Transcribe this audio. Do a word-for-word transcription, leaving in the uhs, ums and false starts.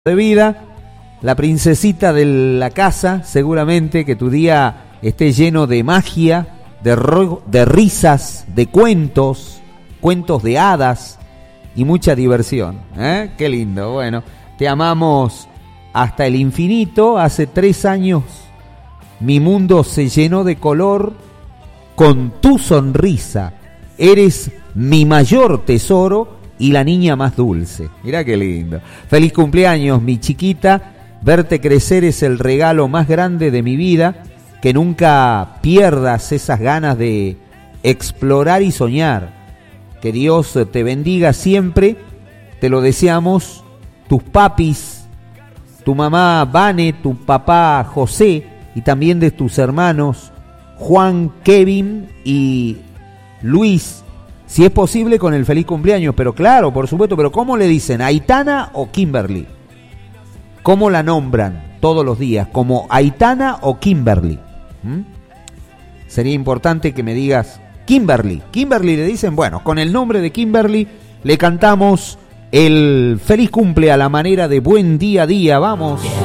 de vida, la princesita de la casa, seguramente que tu día esté lleno de magia, de, ro- de risas, de cuentos, cuentos de hadas y mucha diversión, ¿eh? Qué lindo. Bueno, te amamos hasta el infinito. Hace tres años mi mundo se llenó de color con tu sonrisa. Eres mi mayor tesoro y la niña más dulce. Mirá qué lindo. Feliz cumpleaños, mi chiquita. Verte crecer es el regalo más grande de mi vida. Que nunca pierdas esas ganas de explorar y soñar. Que Dios te bendiga siempre. Te lo deseamos tus papis, tu mamá Vane, tu papá José y también de tus hermanos Juan, Kevin y Luis. Si es posible con el feliz cumpleaños, pero claro, por supuesto, pero ¿cómo le dicen? ¿Aitana o Kimberly? ¿Cómo la nombran todos los días? ¿Como Aitana o Kimberly? ¿Mm? Sería importante que me digas Kimberly. Kimberly le dicen, bueno, con el nombre de Kimberly le cantamos el feliz cumple a la manera de buen día a día. Vamos.